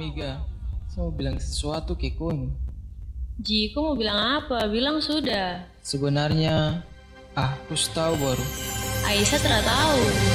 Miga, saya mau bilang sesuatu ke Kun. Ji, kau mau bilang apa? Bilang sudah. Sebenarnya, aku tahu baru. Aisyah tidak tahu.